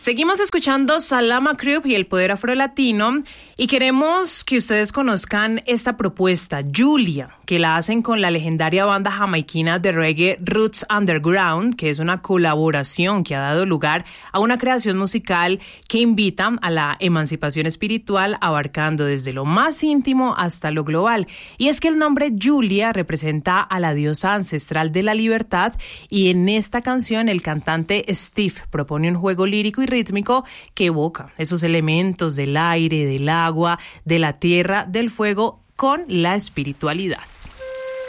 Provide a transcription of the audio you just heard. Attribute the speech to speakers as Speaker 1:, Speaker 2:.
Speaker 1: Seguimos escuchando Salama Crew y el poder afrolatino y queremos que ustedes conozcan esta propuesta, Julia, que la hacen con la legendaria banda jamaiquina de reggae Roots Underground, que es una colaboración que ha dado lugar a una creación musical que invita a la emancipación espiritual, abarcando desde lo más íntimo hasta lo global. Y es que el nombre Julia representa a la diosa ancestral de la libertad, y en esta canción el cantante Steve propone un juego lírico y rítmico que evoca esos elementos del aire, del agua, de la tierra, del fuego con la espiritualidad.